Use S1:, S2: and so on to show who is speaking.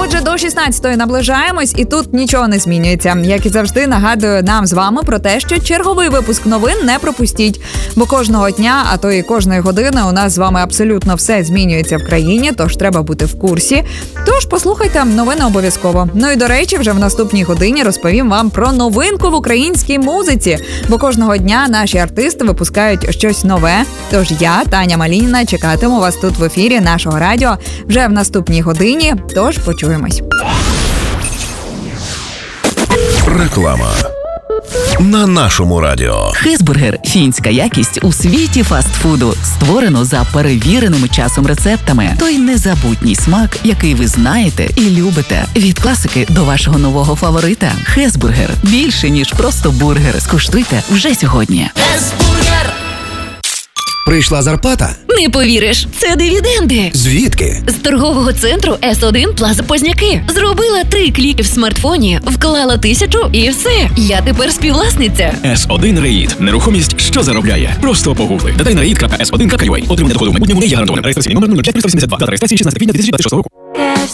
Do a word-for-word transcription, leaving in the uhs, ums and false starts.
S1: Отже, до шістнадцятої наближаємось, і тут нічого не змінюється. Як і завжди, нагадую нам з вами про те, що черговий випуск новин не пропустіть. Бо кожного дня, а то і кожної години у нас з вами абсолютно все змінюється в країні, тож треба бути в курсі. Тож послухайте новини обов'язково. Ну і до речі, вже в наступній годині розповім вам про новинку в українській музиці. Бо кожного дня наші артисти випускають щось нове. Тож я, Таня Малініна, чекатиму вас тут в ефірі нашого радіо вже в наступній годині. Тож почуємось.
S2: Реклама на нашому радіо.
S3: Хесбургер – фінська якість у світі фастфуду. Створено за перевіреними часом рецептами. Той незабутній смак, який ви знаєте і любите. Від класики до вашого нового фаворита. Хесбургер – більше, ніж просто бургер. Скуштуйте вже сьогодні.
S4: Хесбургер!
S5: Прийшла зарплата?
S4: Не повіриш, це дивіденди.
S5: Звідки?
S4: З торгового центру ес один Плаза Позняки. Зробила три кліки в смартфоні, вклала тисячу і все. Я тепер співвласниця.
S6: ес один Реїд. Нерухомість, що заробляє. Просто погугли. Детальна реїд крапка ес один крапка ю а. Отримання доходу в майбутньому не є гарантованим. Реєстраційний номер нуль п'ять три вісімдесят два. Дата реєстрації шістнадцяте квітня дві тисячі двадцять шостого року.